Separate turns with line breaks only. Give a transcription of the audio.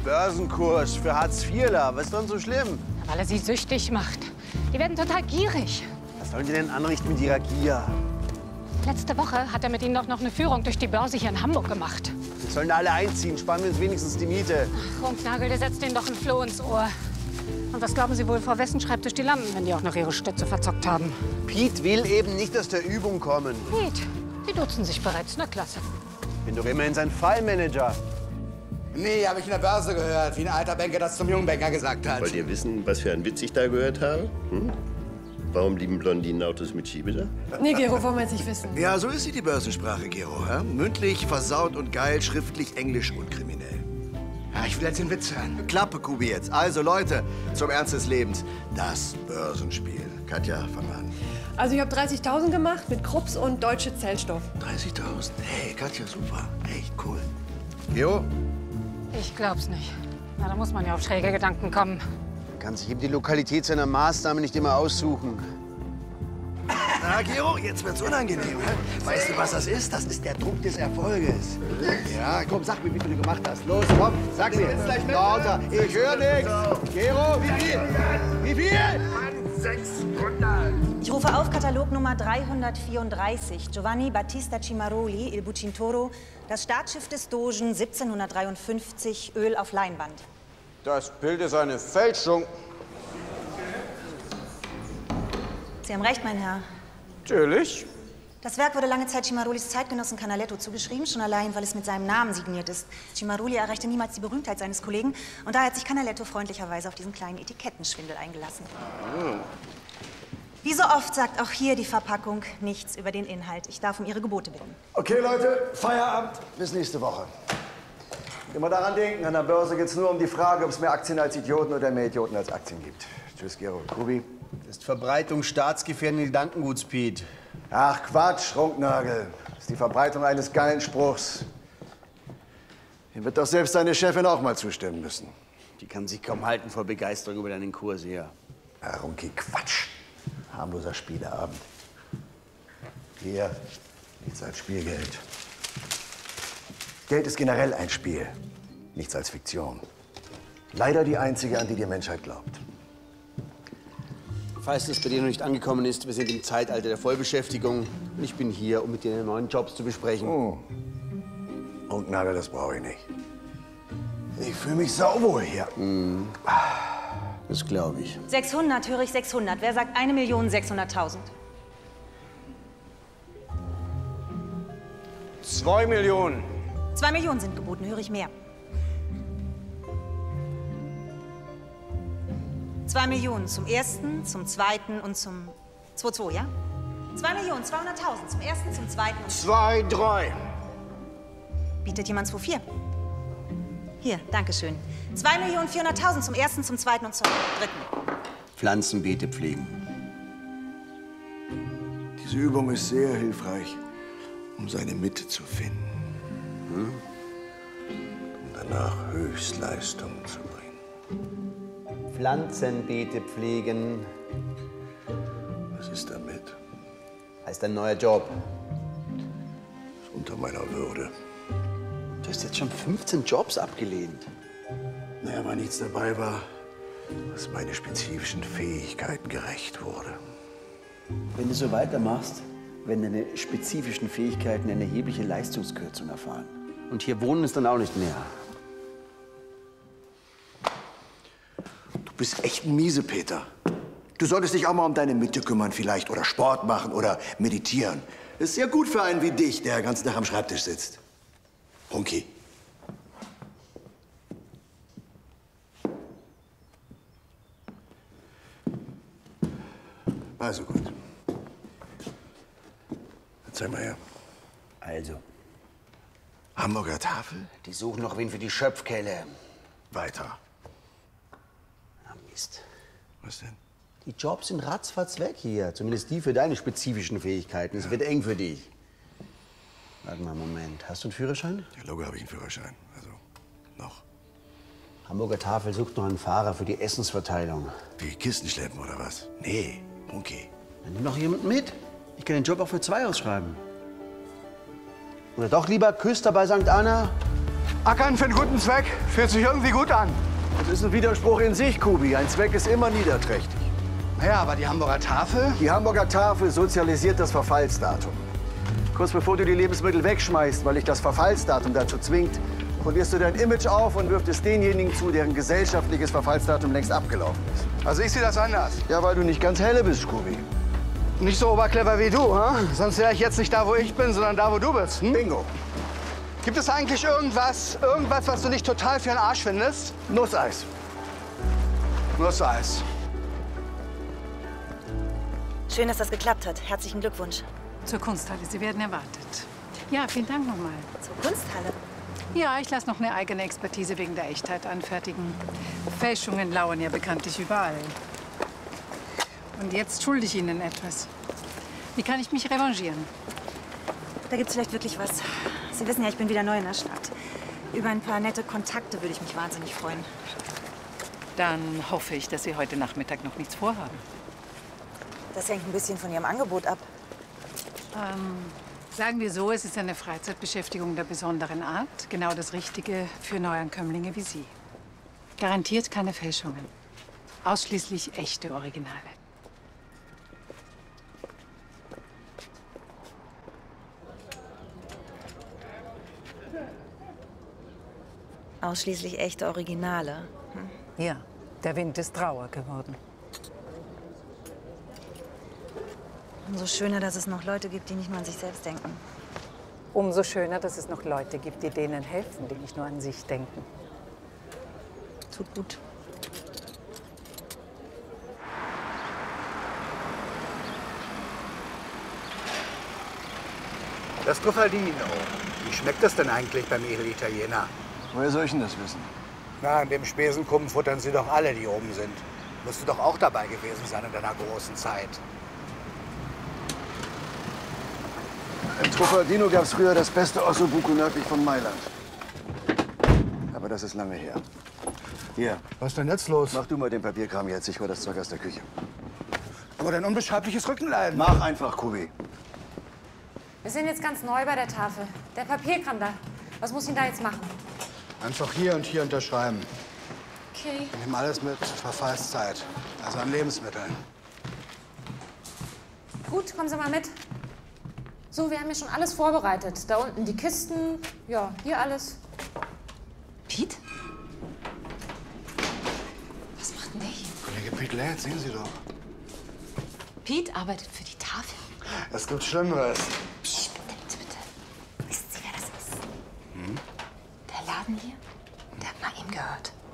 Börsenkurs für Hartz-IVler. Was ist denn so schlimm?
Weil er sie süchtig macht. Die werden total gierig.
Was sollen die denn anrichten mit ihrer Gier?
Letzte Woche hat er mit ihnen doch noch eine Führung durch die Börse hier in Hamburg gemacht.
Wir sollen da alle einziehen. Sparen wir uns wenigstens die Miete.
Ach, Runknagel, der setzt denen doch ein Floh ins Ohr. Und was glauben Sie wohl, vor wessen Schreibtisch die landen, wenn die auch noch ihre Stütze verzockt haben?
Pete will eben nicht aus der Übung kommen.
Pete, die duzen sich bereits. Na klasse.
Bin doch immerhin sein Fallmanager.
Nee, habe ich in der Börse gehört, wie ein alter Banker das zum jungen Banker gesagt hat.
Wollt ihr wissen, was für einen Witz ich da gehört habe? Hm? Warum lieben Blondinen Autos mit Schiebedach?
Nee, Gero, wollen wir jetzt nicht wissen.
Ja, so ist sie, die Börsensprache, Gero. Ja? Mündlich, versaut und geil, schriftlich, englisch und kriminell.
Ja, ich will jetzt den Witz hören.
Klappe, Kubi, jetzt. Also, Leute, zum Ernst des Lebens. Das Börsenspiel. Katja, fang an.
Also ich habe 30.000 gemacht mit Krups und Deutsche Zellstoff.
30.000? Hey, Katja, super. Echt cool. Gero?
Ich glaub's nicht. Na, da muss man ja auf schräge Gedanken kommen.
Man kann sich eben die Lokalität seiner Maßnahme nicht immer aussuchen.
Na, Gero, jetzt wird's unangenehm. Hä? Weißt du, was das ist? Das ist der Druck des Erfolges. Ja, komm, sag mir, wie viel du gemacht hast. Los, komm, sag mir. Lauter. Ich höre nichts. Gero, wie viel? Wie viel?
600.
Ich rufe auf Katalog Nummer 334. Giovanni Battista Cimaroli, Il Bucintoro. Das Staatsschiff des Dogen, 1753, Öl auf Leinwand.
Das Bild ist eine Fälschung.
Sie haben recht, mein Herr.
Natürlich.
Das Werk wurde lange Zeit Cimarolis Zeitgenossen Canaletto zugeschrieben, schon allein, weil es mit seinem Namen signiert ist. Cimaroli erreichte niemals die Berühmtheit seines Kollegen und daher hat sich Canaletto freundlicherweise auf diesen kleinen Etikettenschwindel eingelassen. Wie so oft sagt auch hier die Verpackung nichts über den Inhalt. Ich darf um Ihre Gebote bitten.
Okay, Leute, Feierabend. Bis nächste Woche. Immer daran denken, an der Börse geht's nur um die Frage, ob es mehr Aktien als Idioten oder mehr Idioten als Aktien gibt. Tschüss, Gero. Kubi?
Das ist Verbreitung staatsgefährdenden Gedankenguts, Pete.
Ach, Quatsch, Runknagel. Das ist die Verbreitung eines geilen Spruchs. Dem wird doch selbst deine Chefin auch mal zustimmen müssen.
Die kann sich kaum halten vor Begeisterung über deinen Kurs hier.
Ja, Runki, Quatsch. Harmloser Spieleabend. Hier, nichts als Spielgeld. Geld ist generell ein Spiel, nichts als Fiktion. Leider die einzige, an die die Menschheit glaubt.
Falls das bei dir noch nicht angekommen ist, wir sind im Zeitalter der Vollbeschäftigung. Und ich bin hier, um mit dir deine neuen Jobs zu besprechen.
Oh. Runknagel, das brauche ich nicht. Ich fühle mich sauwohl hier.
Das glaube ich.
600, höre ich 600. Wer sagt 1.600.000?
2 Millionen.
2 Millionen sind geboten, höre ich mehr. 2 Millionen zum ersten, zum zweiten und zum 2,2, ja? 2.200.000 zum ersten, zum zweiten und
2,3.
Bietet jemand 2,4? Hier, dankeschön. 2.400.000 zum ersten, zum zweiten und zum dritten.
Pflanzenbeete pflegen.
Diese Übung ist sehr hilfreich, um seine Mitte zu finden. Und danach Höchstleistung zu bringen.
Pflanzenbeete pflegen.
Was ist damit?
Heißt ein neuer Job.
Ist unter meiner Würde.
Du hast jetzt schon 15 Jobs abgelehnt.
Naja, weil nichts dabei war, was meine spezifischen Fähigkeiten gerecht wurde.
Wenn du so weitermachst, werden deine spezifischen Fähigkeiten eine erhebliche Leistungskürzung erfahren.
Und hier wohnen ist dann auch nicht mehr.
Du bist echt ein Miesepeter. Du solltest dich auch mal um deine Mitte kümmern vielleicht oder Sport machen oder meditieren. Das ist sehr gut für einen wie dich, der den ganzen Tag am Schreibtisch sitzt. Runki. Also gut. Zeig mal her.
Also,
Hamburger Tafel?
Die suchen noch wen für die Schöpfkelle.
Weiter.
Ah, Mist.
Was denn?
Die Jobs sind ratzfatz weg hier. Zumindest die für deine spezifischen Fähigkeiten. Es wird eng für dich. Warte mal einen Moment. Hast du einen Führerschein?
Ja, Logo habe ich einen Führerschein. Also, noch.
Hamburger Tafel sucht noch einen Fahrer für die Essensverteilung.
Die Kisten schleppen oder was? Nee, okay.
Dann nimm noch jemanden mit. Ich kann den Job auch für 2 ausschreiben. Oder doch lieber Küster bei St. Anna?
Ackern für einen guten Zweck fühlt sich irgendwie gut an. Das ist ein Widerspruch in sich, Kubi. Ein Zweck ist immer niederträchtig.
Naja, aber die Hamburger Tafel?
Die Hamburger Tafel sozialisiert das Verfallsdatum. Kurz bevor du die Lebensmittel wegschmeißt, weil dich das Verfallsdatum dazu zwingt, polierst du dein Image auf und wirft es denjenigen zu, deren gesellschaftliches Verfallsdatum längst abgelaufen ist.
Also ich sehe das anders.
Ja, weil du nicht ganz helle bist, Kubi.
Nicht so oberclever wie du, hm? Sonst wäre ich jetzt nicht da, wo ich bin, sondern da, wo du bist. Hm?
Bingo.
Gibt es eigentlich irgendwas, was du nicht total für den Arsch findest?
Nusseis.
Nusseis.
Schön, dass das geklappt hat. Herzlichen Glückwunsch.
Zur Kunsthalle. Sie werden erwartet. Ja, vielen Dank nochmal.
Zur Kunsthalle?
Ja, ich lasse noch eine eigene Expertise wegen der Echtheit anfertigen. Fälschungen lauern ja bekanntlich überall. Und jetzt schulde ich Ihnen etwas. Wie kann ich mich revanchieren?
Da gibt's vielleicht wirklich was. Sie wissen ja, ich bin wieder neu in der Stadt. Über ein paar nette Kontakte würde ich mich wahnsinnig freuen.
Dann hoffe ich, dass Sie heute Nachmittag noch nichts vorhaben.
Das hängt ein bisschen von Ihrem Angebot ab.
Sagen wir so, es ist eine Freizeitbeschäftigung der besonderen Art. Genau das Richtige für Neuankömmlinge wie Sie. Garantiert keine Fälschungen. Ausschließlich echte Originale.
Ausschließlich echte Originale.
Ja, der Wind ist rauer geworden.
Umso schöner, dass es noch Leute gibt, die nicht nur an sich selbst denken.
Umso schöner, dass es noch Leute gibt, die denen helfen, die nicht nur an sich denken.
Tut gut.
Das Truffaldino. Wie schmeckt das denn eigentlich beim Edelitaliener?
Woher soll ich denn das wissen?
Na, in dem Spesenkuppen futtern sie doch alle, die oben sind. Musst du doch auch dabei gewesen sein in deiner großen Zeit.
Im Truffaldino gab es früher das beste Ossobuco nördlich von Mailand. Aber das ist lange her. Hier,
Was ist denn jetzt los?
mach du mal den Papierkram jetzt. Ich hol das Zeug aus der Küche.
Aber dein unbeschreibliches Rückenleiden.
Mach einfach, Kubi.
Wir sind jetzt ganz neu bei der Tafel. Der Papierkram da. Was muss ich denn da jetzt machen?
Einfach hier und hier unterschreiben.
Okay.
Wir nehmen alles mit Verfallszeit. Also an Lebensmitteln.
Gut, kommen Sie mal mit. So, wir haben ja schon alles vorbereitet. Da unten die Kisten. Ja, hier alles.
Pete? Was macht denn der hier?
Kollege Pete Ladd, sehen Sie doch.
Pete arbeitet für die Tafel.
Es gibt Schlimmeres.
Psst, bitte, bitte. Wissen Sie, wer das ist? Der Laden hier, der hat mal ihm gehört.